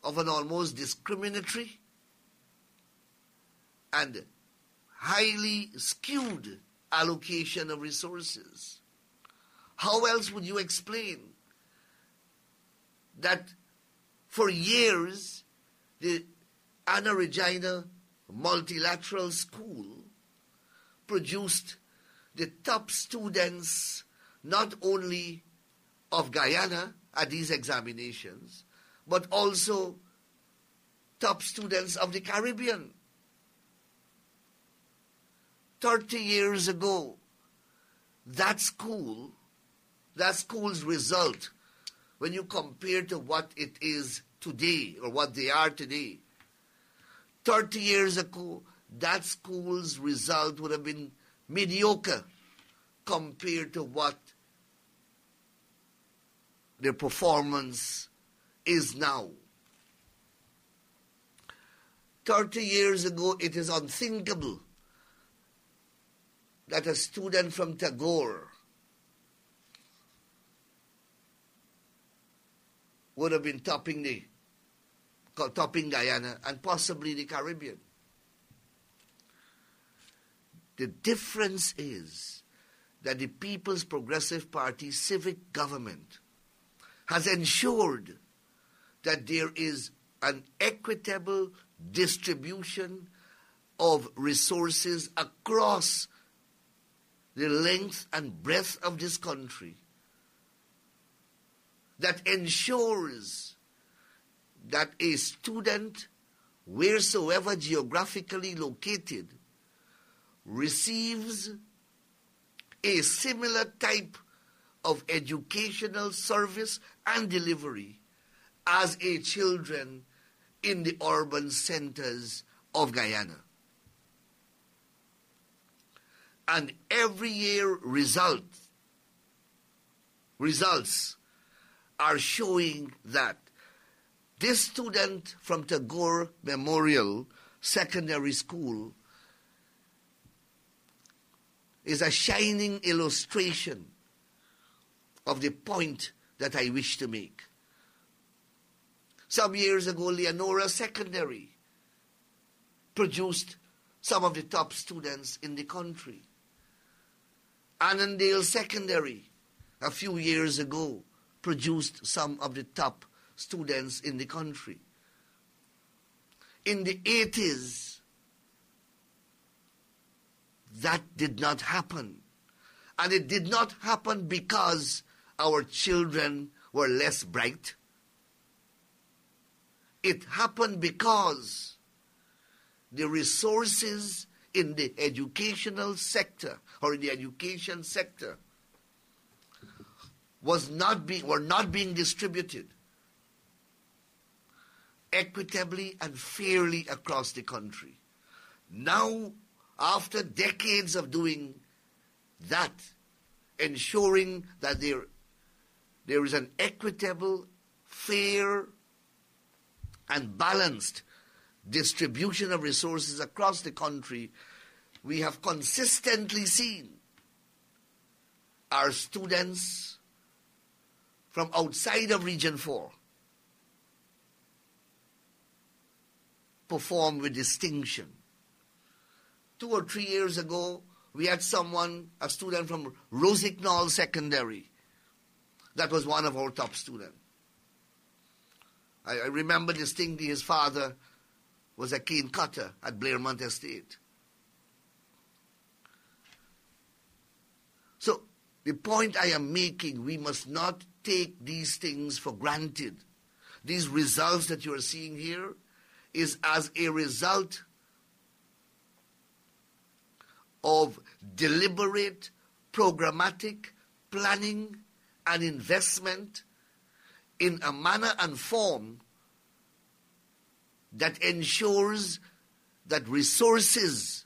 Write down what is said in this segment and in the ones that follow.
of an almost discriminatory and highly skewed allocation of resources. How else would you explain that for years the Anna Regina Multilateral School produced the top students not only of Guyana at these examinations, but also top students of the Caribbean? 30 years ago, that school's result, when you compare to what it is today or what they are today, 30 years ago, that school's result would have been mediocre compared to what their performance is now. 30 years ago, it is unthinkable that a student from Tagore would have been topping Guyana and possibly the Caribbean. The difference is that the People's Progressive Party civic government has ensured that there is an equitable distribution of resources across the length and breadth of this country, that ensures that a student, wheresoever geographically located, receives a similar type of educational service and delivery as a children in the urban centers of Guyana. And every year results are showing that this student from Tagore Memorial Secondary School is a shining illustration of the point that I wish to make. Some years ago, Leonora Secondary produced some of the top students in the country. Annandale Secondary, a few years ago, produced some of the top students in the country. In the 80s, that did not happen. And it did not happen because our children were less bright. It happened because the resources in the educational sector or in the education sector were not being distributed equitably and fairly across the country. Now, after decades of doing that, ensuring that there is an equitable, fair, and balanced distribution of resources across the country, we have consistently seen our students from outside of Region 4 perform with distinction. 2 or 3 years ago, we had a student from Rosignol Secondary, that was one of our top students. I remember distinctly his father was a cane cutter at Blairmont Estate. So, the point I am making, we must not take these things for granted. These results that you are seeing here is as a result of deliberate, programmatic planning and investment in a manner and form that ensures that resources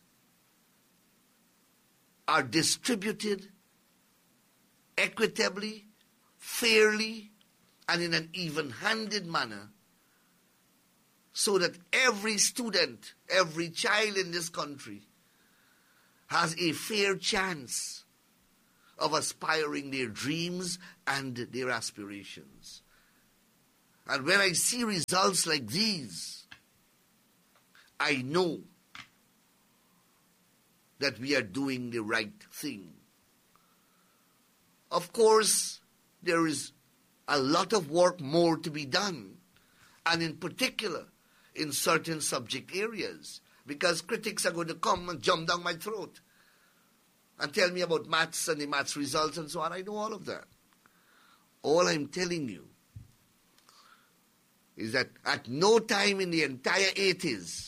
are distributed equitably, fairly, and in an even-handed manner, so that every student, every child in this country has a fair chance of aspiring their dreams and their aspirations. And when I see results like these, I know that we are doing the right thing. Of course, there is a lot of work more to be done, and in particular, in certain subject areas, because critics are going to come and jump down my throat and tell me about maths and the maths results and so on. I know all of that. All I'm telling you is that at no time in the entire 80s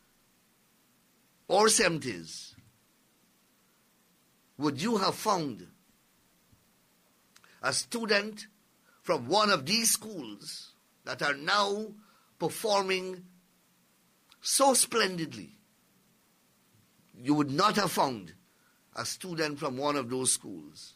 or 70s would you have found a student from one of these schools that are now performing so splendidly. You would not have found a student from one of those schools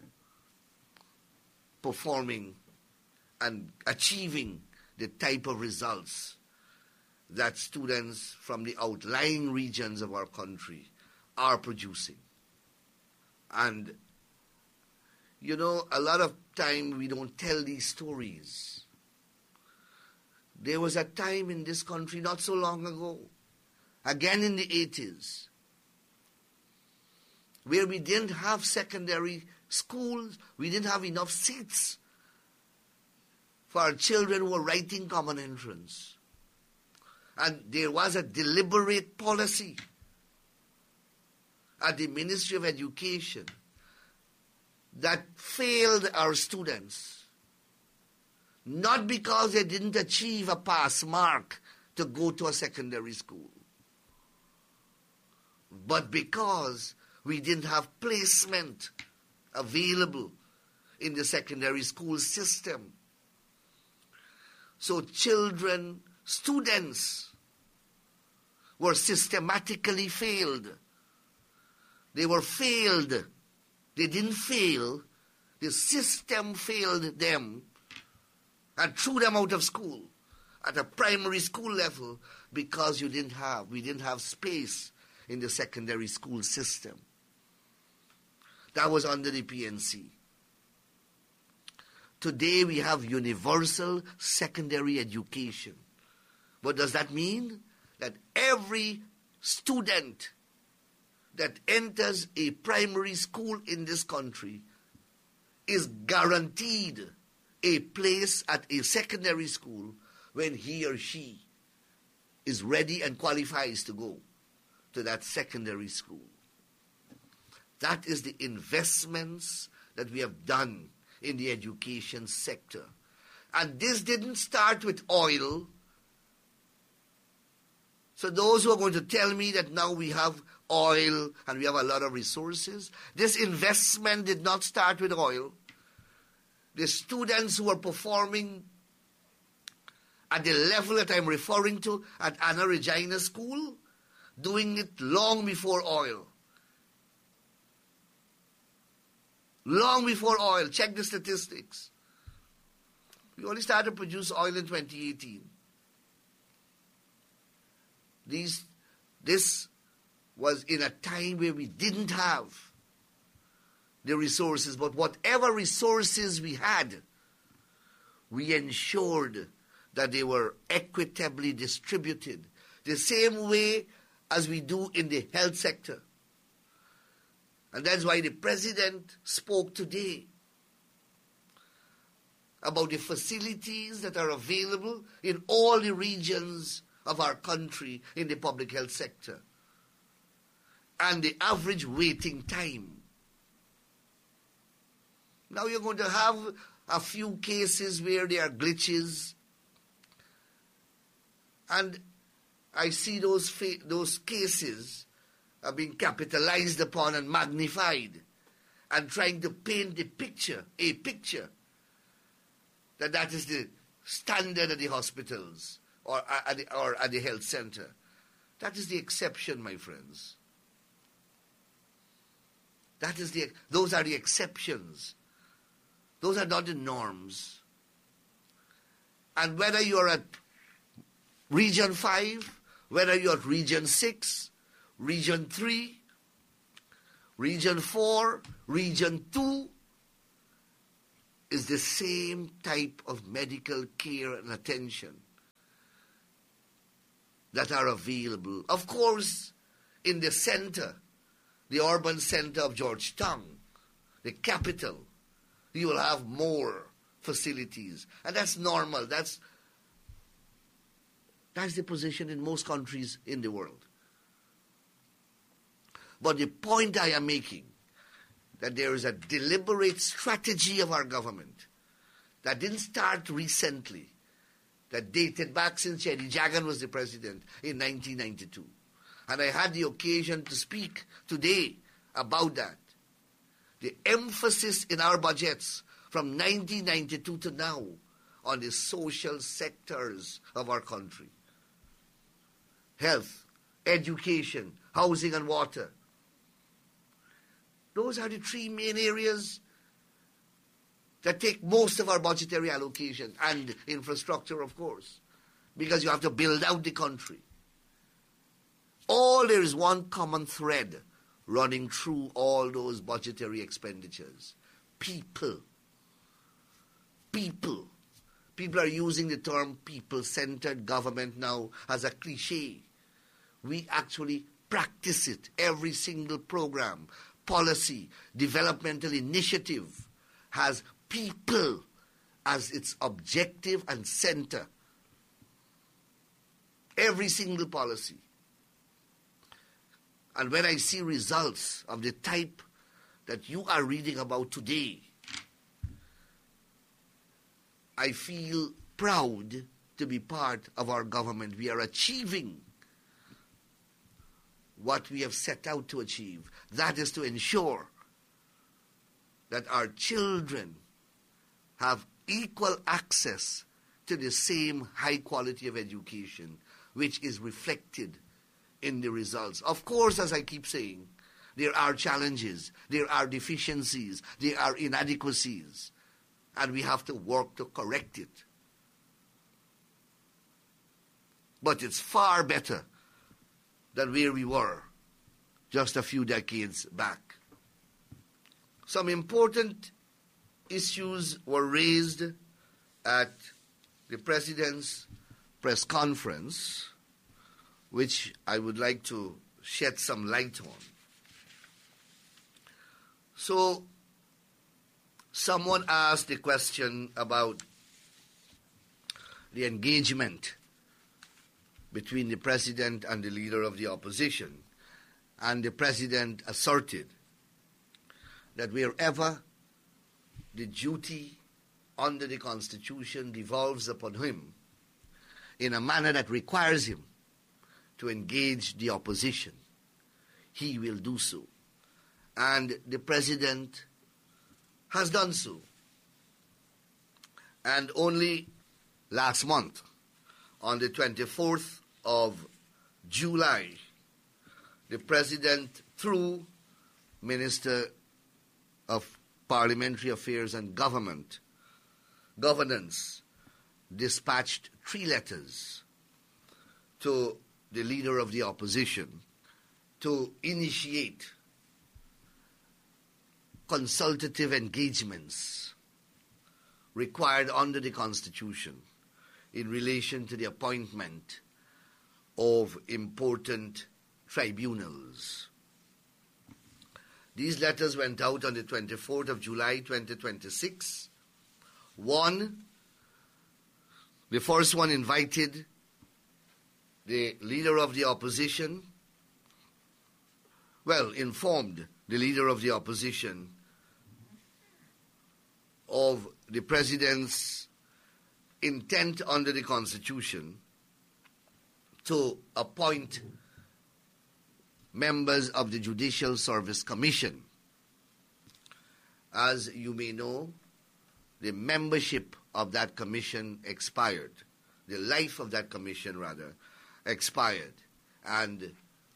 performing and achieving the type of results that students from the outlying regions of our country are producing. And, you know, a lot of time we don't tell these stories. There was a time in this country not so long ago, again in the 80s, where we didn't have secondary schools, we didn't have enough seats for our children who were writing common entrance. And there was a deliberate policy at the Ministry of Education that failed our students, not because they didn't achieve a pass mark to go to a secondary school, but because we didn't have placement available in the secondary school system. So children, students were systematically failed. They were failed. They didn't fail. The system failed them and threw them out of school at a primary school level because we didn't have space in the secondary school system. That was under the PNC. Today we have universal secondary education. What does that mean? That every student that enters a primary school in this country is guaranteed a place at a secondary school when he or she is ready and qualifies to go to that secondary school. That is the investments that we have done in the education sector. And this didn't start with oil. So those who are going to tell me that now we have oil and we have a lot of resources, this investment did not start with oil. The students who are performing at the level that I'm referring to at Anna Regina School, doing it long before oil. Long before oil. Check the statistics. We only started to produce oil in 2018. This was in a time where we didn't have the resources, but whatever resources we had, we ensured that they were equitably distributed, the same way as we do in the health sector. And that's why the President spoke today about the facilities that are available in all the regions of our country in the public health sector and the average waiting time. Now you're going to have a few cases where there are glitches, and I see those cases are being capitalized upon and magnified and trying to paint a picture that is the standard at the hospitals or at the health center. That is the exception, my friends. Those are the exceptions. Those are not the norms. And whether you're at Region 5, whether you're at Region 6, Region 3, Region 4, Region 2, is the same type of medical care and attention that are available. Of course, in the center, the urban center of Georgetown, the capital, you will have more facilities. And that's normal. That's the position in most countries in the world. But the point I am making, that there is a deliberate strategy of our government that didn't start recently, that dated back since Jenny Jagan was the president in 1992. And I had the occasion to speak today about that. The emphasis in our budgets from 1992 to now on the social sectors of our country. Health, education, housing and water. Those are the three main areas that take most of our budgetary allocation, and infrastructure, of course, because you have to build out the country. There is one common thread running through all those budgetary expenditures. People. People. People are using the term people-centered government now as a cliche. We actually practice it. Every single program, policy, developmental initiative has people as its objective and center. Every single policy. And when I see results of the type that you are reading about today, I feel proud to be part of our government. We are achieving what we have set out to achieve. That is to ensure that our children have equal access to the same high quality of education, which is reflected in the results. Of course, as I keep saying, there are challenges, there are deficiencies, there are inadequacies, and we have to work to correct it. But it's far better than where we were just a few decades back. Some important issues were raised at the President's press conference, which I would like to shed some light on. So, someone asked a question about the engagement between the President and the Leader of the Opposition. And the President asserted that wherever the duty under the Constitution devolves upon him in a manner that requires him to engage the opposition, he will do so. And the President has done so. And only last month, on the 24th of July, the President, through Minister of Parliamentary Affairs and Governance, dispatched 3 letters to the Leader of the Opposition to initiate consultative engagements required under the Constitution in relation to the appointment of important tribunals. These letters went out on the 24th of July 2026. The first one invited the Leader of the Opposition, informed the Leader of the Opposition of the President's intent under the Constitution to appoint members of the Judicial Service Commission. As you may know, the membership of that commission expired. The life of that commission, rather, expired. And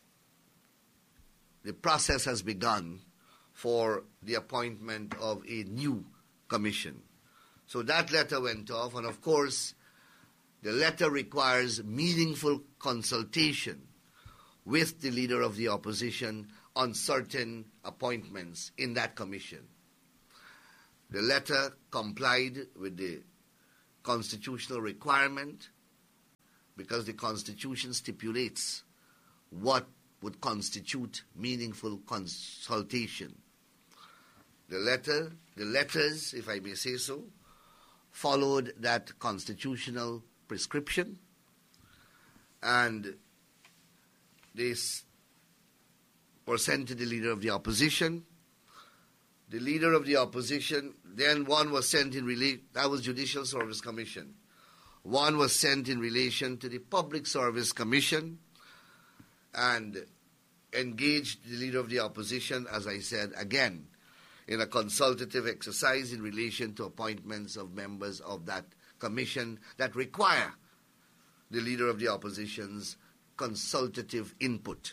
the process has begun for the appointment of a new commission. So that letter went off, and of course, the letter requires meaningful consultation with the Leader of the Opposition on certain appointments in that commission. The letter complied with the constitutional requirement because the Constitution stipulates what would constitute meaningful consultation. The letters, if I may say so, followed that constitutional prescription, and they were sent to the Leader of the Opposition. The Leader of the Opposition, then one was sent that was Judicial Service Commission. One was sent in relation to the Public Service Commission and engaged the Leader of the Opposition, as I said, again, in a consultative exercise in relation to appointments of members of that commission that require the Leader of the Opposition's consultative input.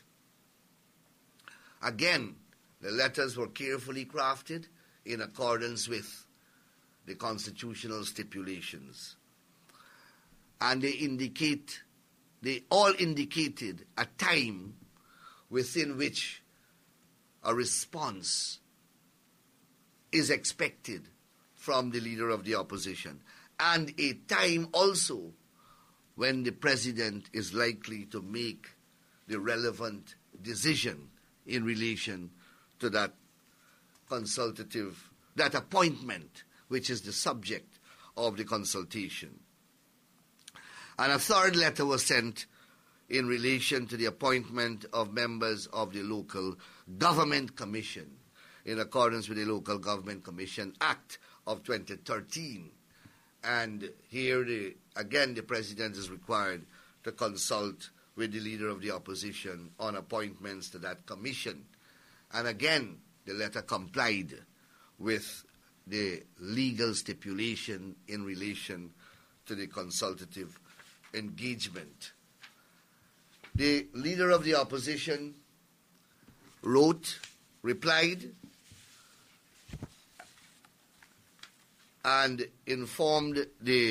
Again, the letters were carefully crafted in accordance with the constitutional stipulations. And they all indicated a time within which a response is expected from the Leader of the Opposition, and a time also when the President is likely to make the relevant decision in relation to that appointment, which is the subject of the consultation. And a third letter was sent in relation to the appointment of members of the Local Government Commission in accordance with the Local Government Commission Act of 2013. And here, again, the President is required to consult with the Leader of the Opposition on appointments to that commission. And again, the letter complied with the legal stipulation in relation to the consultative engagement. The Leader of the Opposition replied, and informed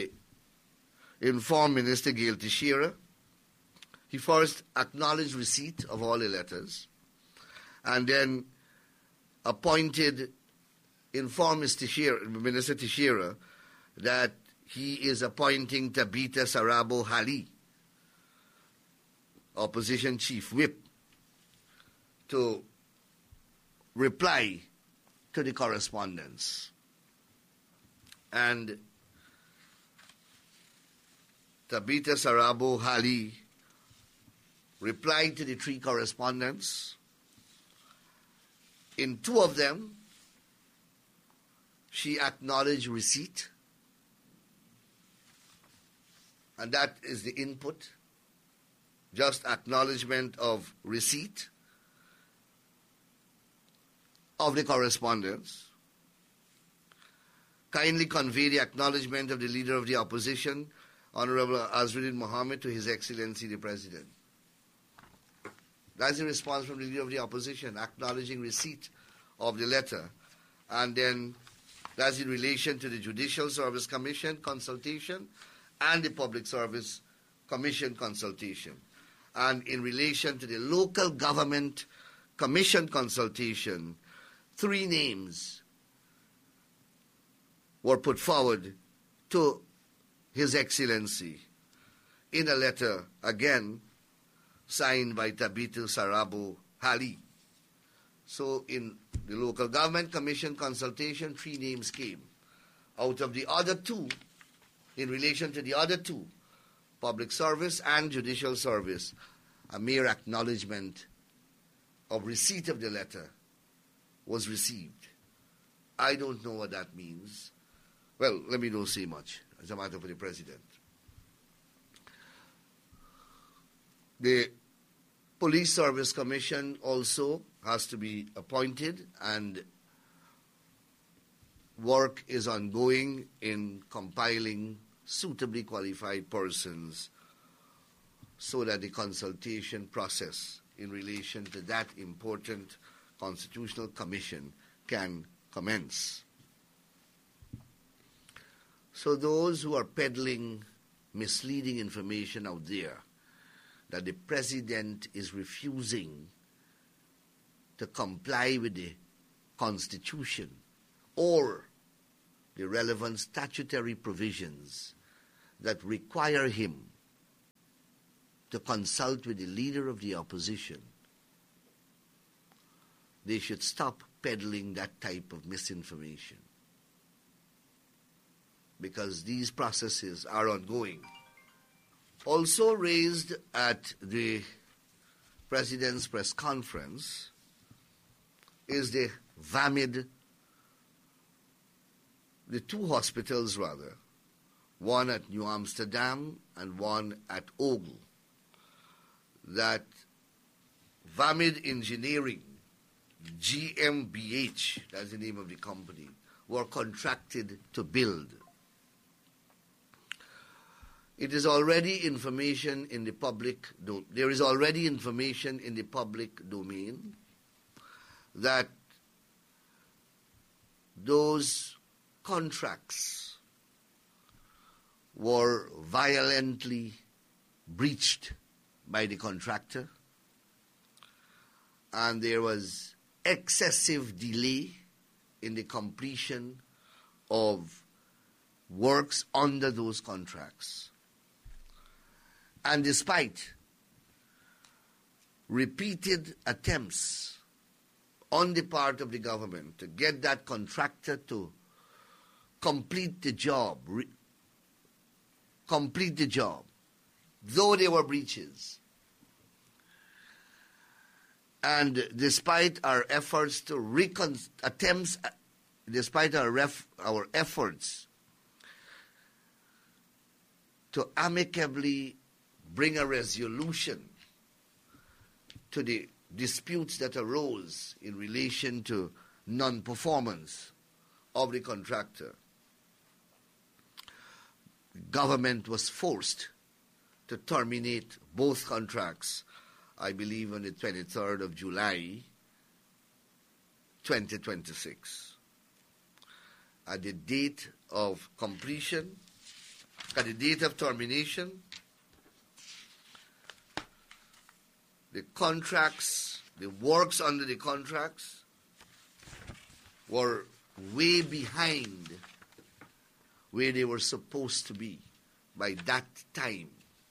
Minister Gail Teixeira. He first acknowledged receipt of all the letters, and then informed Minister Teixeira that he is appointing Tabitha Sarabo Hali, Opposition Chief Whip, to reply to the correspondence. And Tabitha Sarabo Hali replied to the three correspondents. In two of them, she acknowledged receipt, and that is the input, just acknowledgement of receipt of the correspondence. Kindly convey the acknowledgement of the Leader of the Opposition, Honorable Azruddin Mohammed, to His Excellency the President. That's the response from the Leader of the Opposition, acknowledging receipt of the letter. And then that's in relation to the Judicial Service Commission consultation and the Public Service Commission consultation. And in relation to the Local Government Commission consultation, 3 names were put forward to His Excellency in a letter, again, signed by Tabitha Sarabo Hali. So in the Local Government Commission consultation, 3 names came. Out of the other 2, in relation to the other 2, Public Service and Judicial Service, a mere acknowledgement of receipt of the letter was received. I don't know what that means. Well, let me not say much. It's a matter for the President. The Police Service Commission also has to be appointed, and work is ongoing in compiling suitably qualified persons so that the consultation process in relation to that important constitutional commission can commence. So those who are peddling misleading information out there that the President is refusing to comply with the Constitution or the relevant statutory provisions that require him to consult with the leader of the opposition, they should stop peddling that type of misinformation, because these processes are ongoing. Also raised at the President's press conference is the VAMID, the two hospitals rather, one at New Amsterdam and one at Ogle, that VAMID Engineering, GmbH, that's the name of the company, were contracted to build. It is already information in the public, there is already information in the public domain that those contracts were violently breached by the contractor, and there was excessive delay in the completion of works under those contracts. And despite repeated attempts on the part of the government to get that contractor to complete the job, though there were breaches, and despite our efforts to despite our efforts to amicably bring a resolution to the disputes that arose in relation to non-performance of the contractor, government was forced to terminate both contracts, I believe on the 23rd of July, 2026. At the date of completion, at the date of termination, the contracts, the works under the contracts were way behind where they were supposed to be by that time.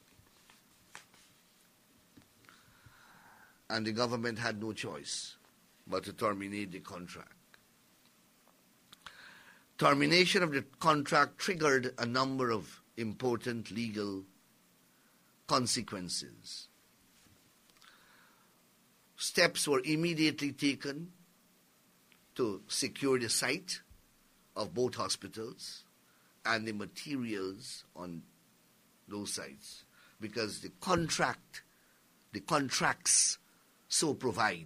And the government had no choice but to terminate the contract. Termination of the contract triggered a number of important legal consequences. Steps were immediately taken to secure the site of both hospitals and the materials on those sites, because the contracts so provide.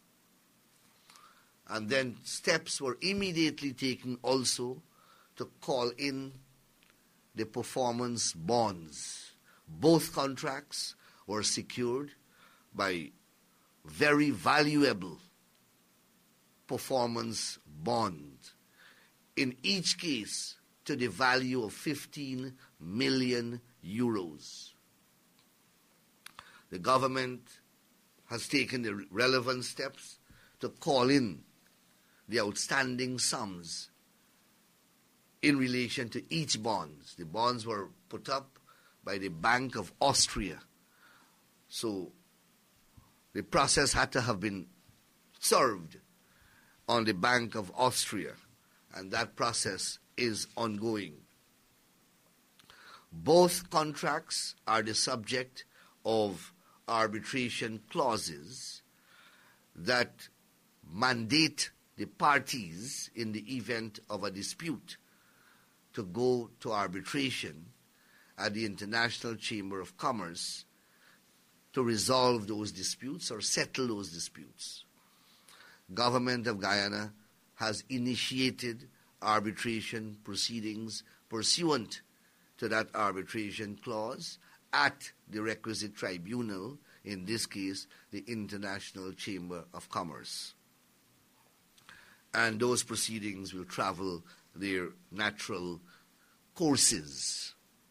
And then steps were immediately taken also to call in the performance bonds. Both contracts were secured by very valuable performance bond, in each case to the value of 15 million euros. The government has taken the relevant steps to call in the outstanding sums in relation to each bond. The bonds were put up by the Bank of Austria. So the process had to have been served on the Bank of Austria, and that process is ongoing. Both contracts are the subject of arbitration clauses that mandate the parties in the event of a dispute to go to arbitration at the International Chamber of Commerce to resolve those disputes or settle those disputes. Government of Guyana has initiated arbitration proceedings pursuant to that arbitration clause at the requisite tribunal, in this case, the International Chamber of Commerce. And those proceedings will travel their natural courses.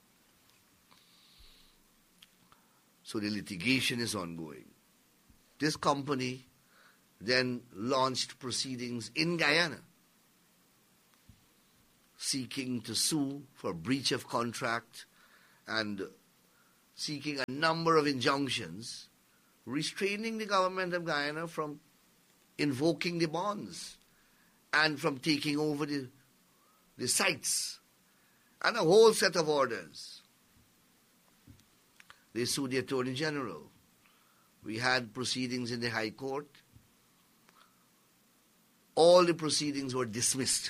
So the litigation is ongoing. This company then launched proceedings in Guyana, seeking to sue for breach of contract and seeking a number of injunctions restraining the government of Guyana from invoking the bonds and from taking over the sites, and a whole set of orders. They sued the Attorney General. We had proceedings in the High Court. All the proceedings were dismissed.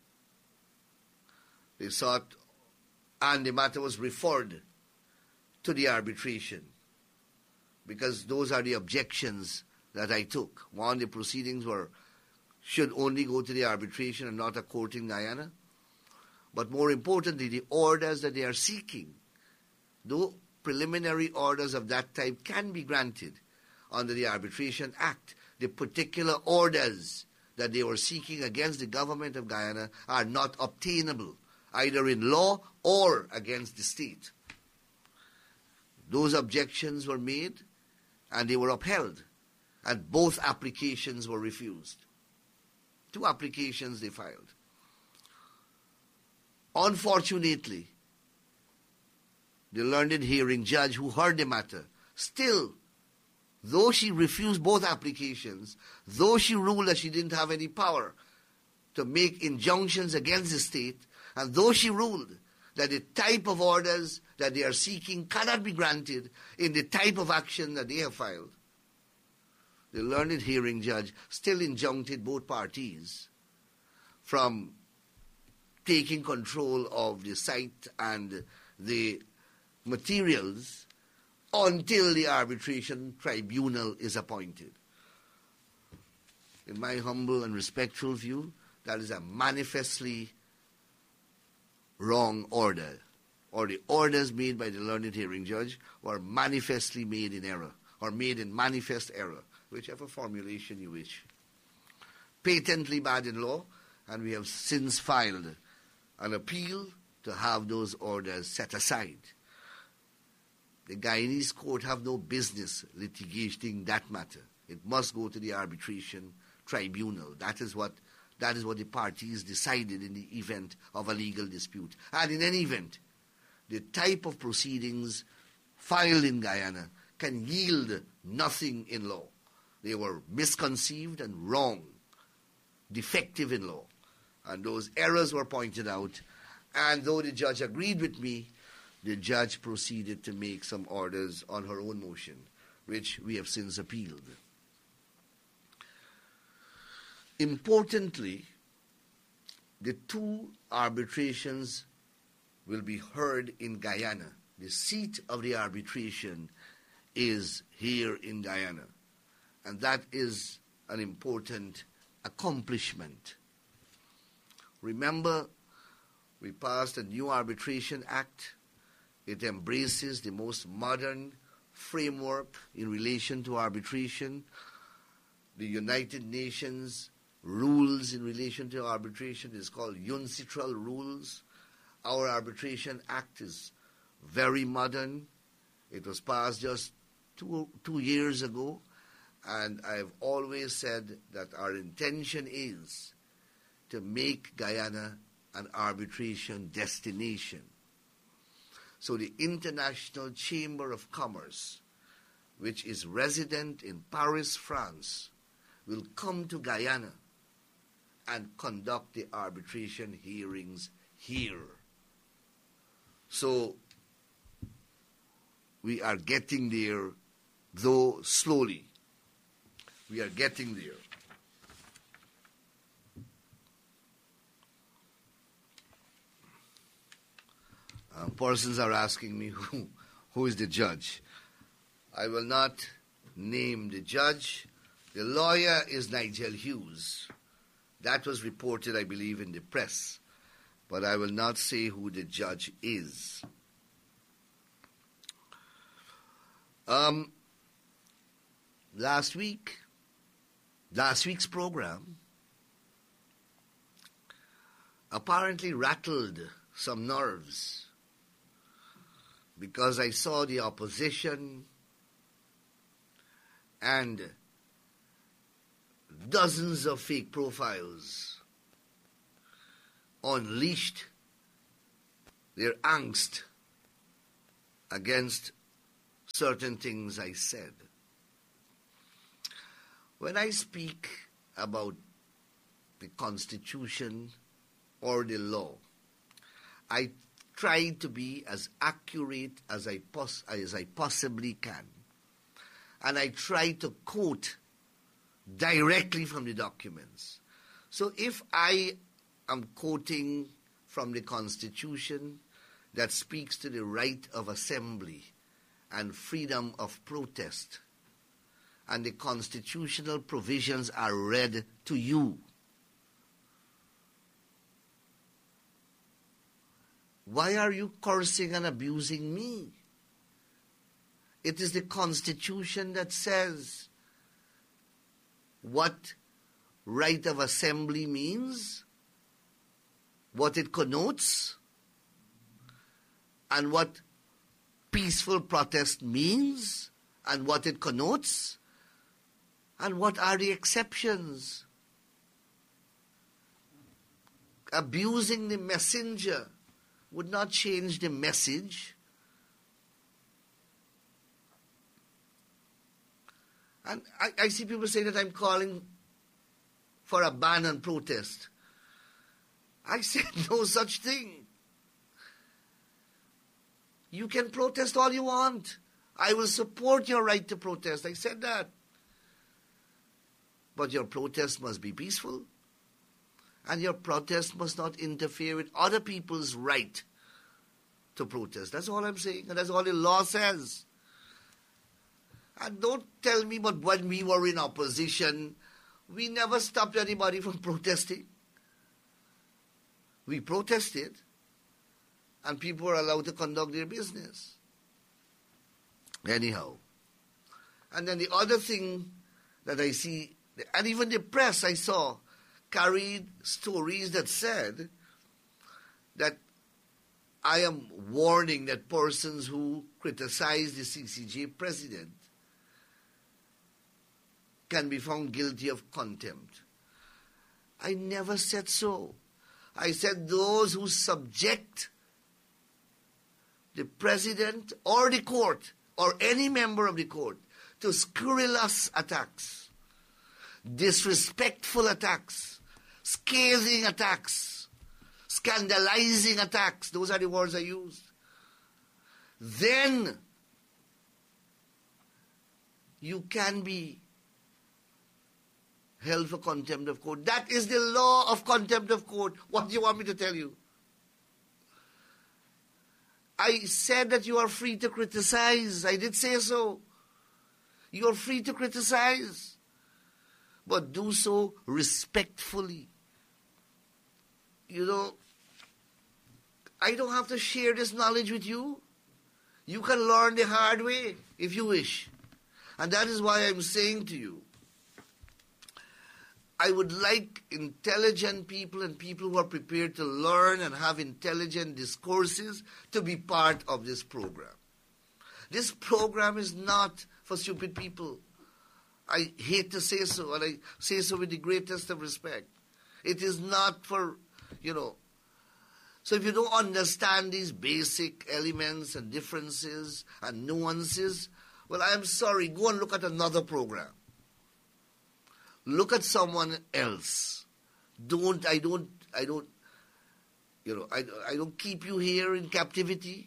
They sought, and the matter was referred to the arbitration, because those are the objections that I took. One, the proceedings should only go to the arbitration and not a court in Guyana. But more importantly, the orders that they are seeking, though preliminary orders of that type can be granted under the Arbitration Act, the particular orders that they were seeking against the government of Guyana are not obtainable, either in law or against the state. Those objections were made and they were upheld, and both applications were refused. 2 applications they filed. Unfortunately, the learned hearing judge who heard the matter, still, though she refused both applications, though she ruled that she didn't have any power to make injunctions against the state, and though she ruled that the type of orders that they are seeking cannot be granted in the type of action that they have filed, the learned hearing judge still injuncted both parties from taking control of the site and the materials until the arbitration tribunal is appointed. In my humble and respectful view, that is a manifestly wrong order, or the orders made by the learned hearing judge were manifestly made in error, or made in manifest error, whichever formulation you wish. Patently bad in law, and we have since filed an appeal to have those orders set aside. The Guyanese court have no business litigating that matter. It must go to the arbitration tribunal. That is what the parties decided in the event of a legal dispute. And in any event, the type of proceedings filed in Guyana can yield nothing in law. They were misconceived and wrong, defective in law. And those errors were pointed out. And though the judge agreed with me, the judge proceeded to make some orders on her own motion, which we have since appealed. Importantly, the 2 arbitrations will be heard in Guyana. The seat of the arbitration is here in Guyana. And that is an important accomplishment. Remember, we passed a new Arbitration Act. It embraces the most modern framework in relation to arbitration. The United Nations rules in relation to arbitration is called UNCITRAL rules. Our Arbitration Act is very modern. It was passed just two years ago, and I've always said that our intention is to make Guyana an arbitration destination. So the International Chamber of Commerce, which is resident in Paris, France, will come to Guyana and conduct the arbitration hearings here. So we are getting there, though slowly. We are getting there. Persons are asking me who is the judge. I will not name the judge. The lawyer is Nigel Hughes. That was reported, I believe, in the press. But I will not say who the judge is. Last week's program apparently rattled some nerves, because I saw the opposition and dozens of fake profiles unleashed their angst against certain things I said. When I speak about the Constitution or the law, I try to be as accurate as I possibly can. And I try to quote directly from the documents. So if I am quoting from the Constitution that speaks to the right of assembly and freedom of protest, and the constitutional provisions are read to you, why are you cursing and abusing me? It is the Constitution that says what right of assembly means, what it connotes, and what peaceful protest means, and what it connotes, and what are the exceptions. Abusing the messenger would not change the message. And I see people say that I'm calling for a ban on protest. I said no such thing. You can protest all you want. I will support your right to protest. I said that. But your protest must be peaceful. And your protest must not interfere with other people's right to protest. That's all I'm saying. And that's all the law says. And don't tell me, but when we were in opposition, we never stopped anybody from protesting. We protested, and people were allowed to conduct their business. Anyhow. And then the other thing that I see, and even the press I saw, carried stories that said that I am warning that persons who criticize the CCJ president can be found guilty of contempt. I never said so. I said those who subject the president or the court or any member of the court to scurrilous attacks, disrespectful attacks, scathing attacks, scandalizing attacks, those are the words I used, then you can be held for contempt of court. That is the law of contempt of court. What do you want me to tell you? I said that you are free to criticize. I did say so. You are free to criticize, but do so respectfully. You know, I don't have to share this knowledge with you. You can learn the hard way if you wish. And that is why I'm saying to you, I would like intelligent people and people who are prepared to learn and have intelligent discourses to be part of this program. This program is not for stupid people. I hate to say so, and I say so with the greatest of respect. It is not for, So if you don't understand these basic elements and differences and nuances, well, I'm sorry, go and look at another program. Look at someone else. I don't keep you here in captivity.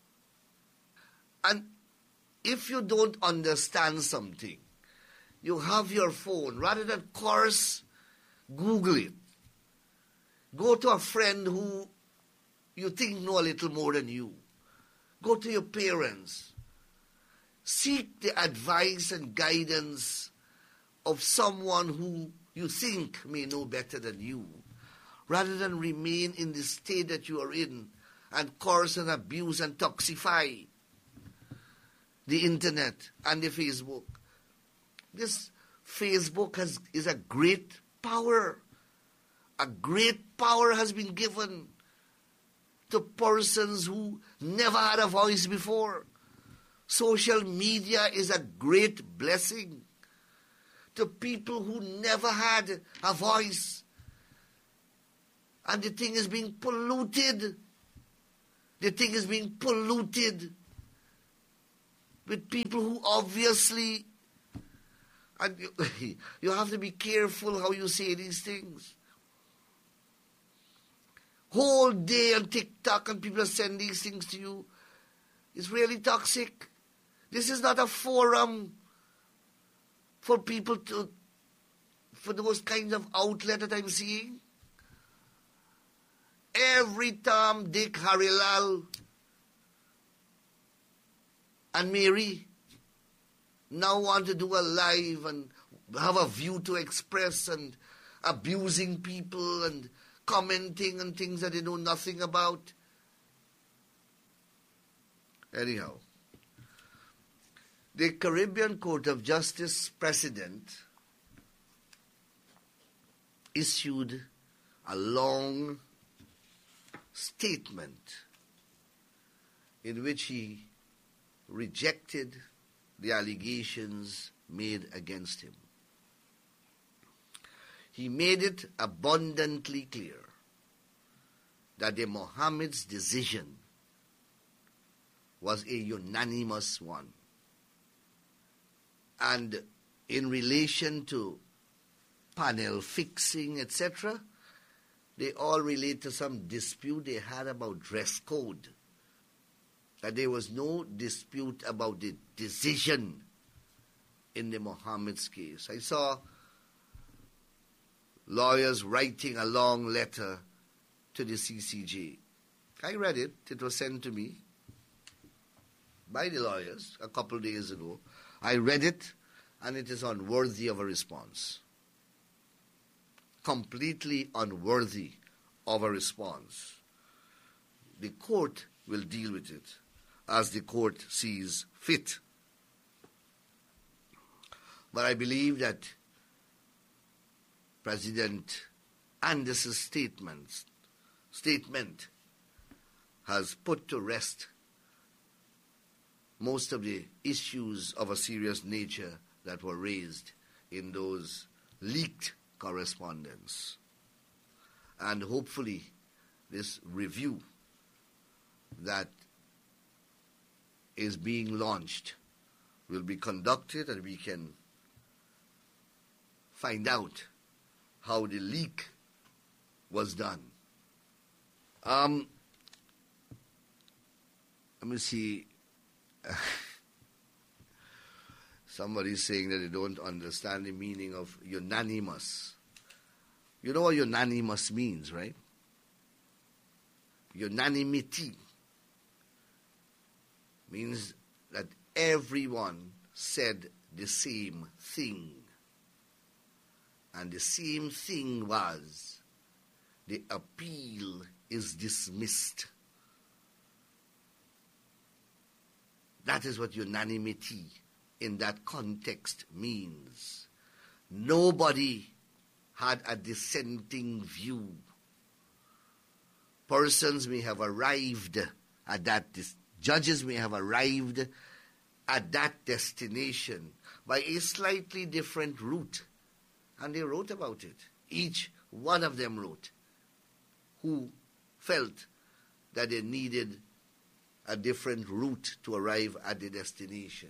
And if you don't understand something, you have your phone. Rather than curse, Google it. Go to a friend who you think know a little more than you. Go to your parents. Seek the advice and guidance of someone who you think may know better than you, rather than remain in the state that you are in and curse and abuse and toxify the internet and the Facebook. This Facebook is a great power. A great power has been given to persons who never had a voice before. Social media is a great blessing to people who never had a voice. And the thing is being polluted. The thing is being polluted with people who obviously... And you have to be careful how you say these things. Whole day on TikTok and people send these things to you. It's really toxic. This is not a forum for people to... for those kinds of outlet that I'm seeing. Every Tom, Dick, Harry Lal, and Mary now want to do a live and have a view to express and abusing people and commenting on things that they know nothing about. Anyhow, the Caribbean Court of Justice president issued a long statement in which he rejected the allegations made against him. He made it abundantly clear that the Mohammed's decision was a unanimous one. And in relation to panel fixing, etc., they all relate to some dispute they had about dress code. That there was no dispute about the decision in the Mohammed's case. I saw lawyers writing a long letter to the CCJ. I read it. It was sent to me by the lawyers a couple of days ago. I read it, and it is unworthy of a response. Completely unworthy of a response. The court will deal with it as the court sees fit. But I believe that President Anderson's statement has put to rest most of the issues of a serious nature that were raised in those leaked correspondence. And hopefully this review that is being launched will be conducted and we can find out how the leak was done. Let me see. Somebody's saying that they don't understand the meaning of unanimous. You know what unanimous means, right? Unanimity means that everyone said the same thing. And the same thing was the appeal is dismissed. That is what unanimity in that context means. Nobody had a dissenting view. Persons may have arrived at that, judges may have arrived at that destination by a slightly different route. And they wrote about it. Each one of them wrote who felt that they needed a different route to arrive at the destination.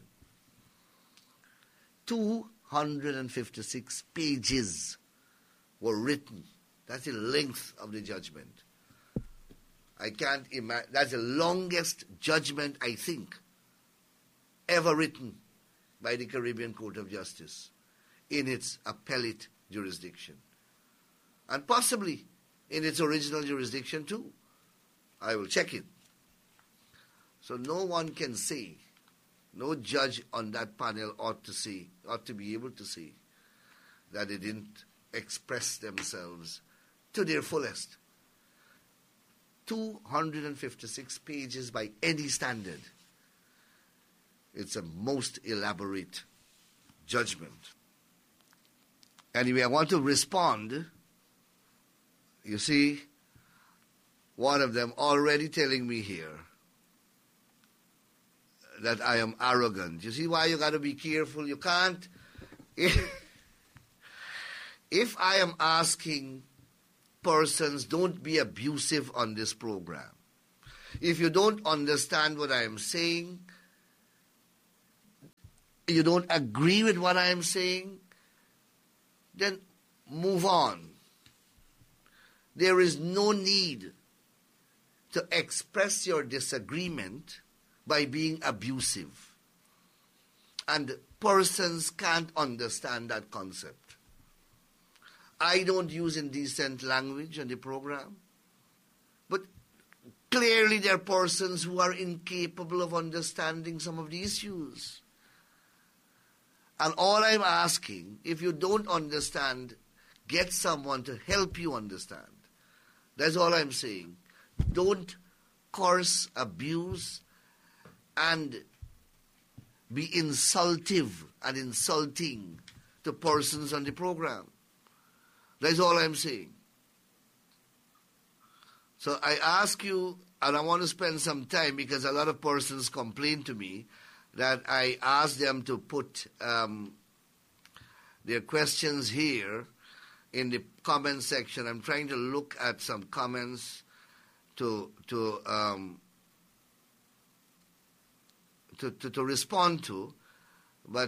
256 pages were written. That's the length of the judgment. I can't imagine. That's the longest judgment, I think, ever written by the Caribbean Court of Justice in its appellate jurisdiction. And possibly in its original jurisdiction too. I will check it. So no one can say, no judge on that panel ought to be able to say that they didn't express themselves to their fullest. 256 pages by any standard. It's a most elaborate judgment. Anyway, I want to respond. You see, one of them already telling me here that I am arrogant. You see why you got to be careful? You can't. If I am asking persons, don't be abusive on this program. If you don't understand what I am saying, you don't agree with what I am saying, then move on. There is no need to express your disagreement by being abusive. And persons can't understand that concept. I don't use indecent language on the program, but clearly there are persons who are incapable of understanding some of the issues. And all I'm asking, if you don't understand, get someone to help you understand. That's all I'm saying. Don't curse, abuse, and be insultive and insulting to persons on the program. That's all I'm saying. So I ask you, and I want to spend some time because a lot of persons complain to me that I ask them to put their questions here in the comment section. I'm trying to look at some comments to respond to, but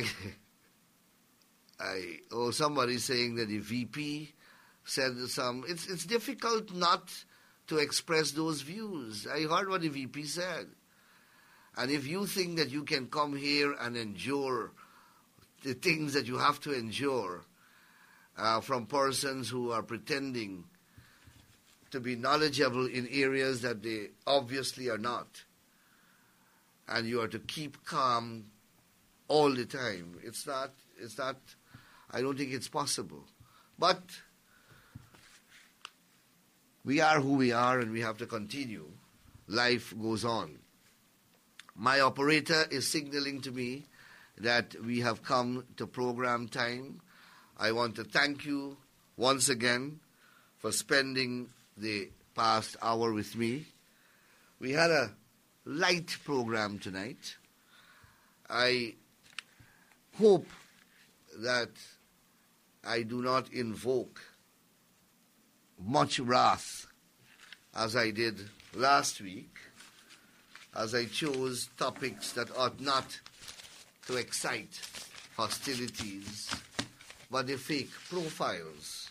somebody saying that the VP said some. It's difficult not to express those views. I heard what the VP said. And if you think that you can come here and endure the things that you have to endure from persons who are pretending to be knowledgeable in areas that they obviously are not, and you are to keep calm all the time, it's not, I don't think it's possible. But we are who we are and we have to continue. Life goes on. My operator is signaling to me that we have come to program time. I want to thank you once again for spending the past hour with me. We had a light program tonight. I hope that I do not invoke much wrath as I did last week, as I chose topics that ought not to excite hostilities, but the fake profiles.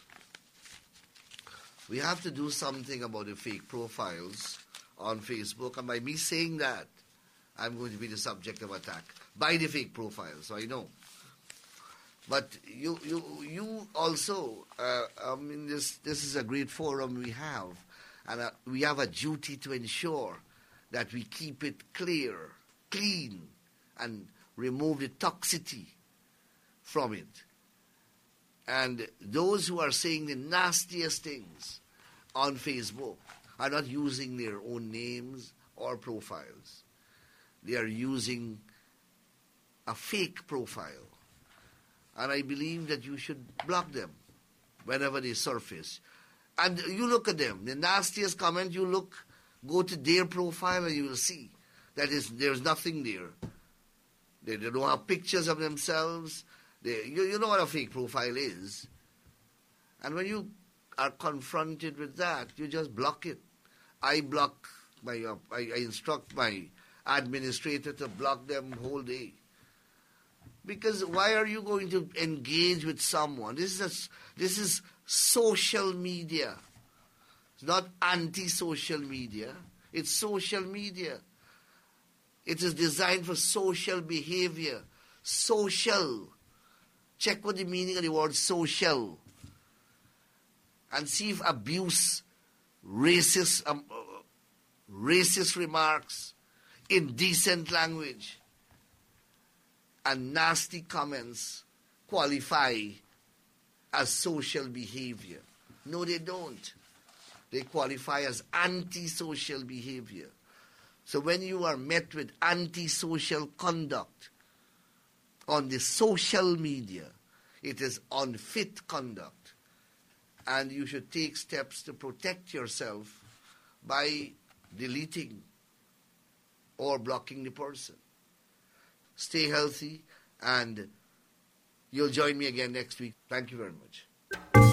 We have to do something about the fake profiles on Facebook, and by me saying that, I'm going to be the subject of attack by the fake profiles, so I know. But you also, this is a great forum we have, and we have a duty to ensure that we keep it clear, clean, and remove the toxicity from it. And those who are saying the nastiest things on Facebook are not using their own names or profiles. They are using a fake profile. And I believe that you should block them whenever they surface. And you look at them. The nastiest comment, go to their profile and you will see that there's nothing there. They don't have pictures of themselves. You know what a fake profile is. And when you are confronted with that, you just block it. I instruct my administrator to block them whole day. Because why are you going to engage with someone? This is social media. It's not anti-social media. It's social media. It is designed for social behavior. Social. Check what the meaning of the word social. And see if abuse, racist remarks, indecent language, and nasty comments qualify as social behavior. No, they don't. They qualify as antisocial behavior. So when you are met with antisocial conduct on the social media, it is unfit conduct. And you should take steps to protect yourself by deleting or blocking the person. Stay healthy, and you'll join me again next week. Thank you very much.